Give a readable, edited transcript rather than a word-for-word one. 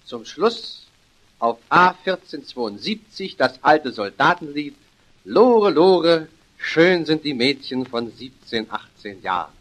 Zum Schluss auf A1472 das alte Soldatenlied Lore, Lore, schön sind die Mädchen von 17, 18 Jahren.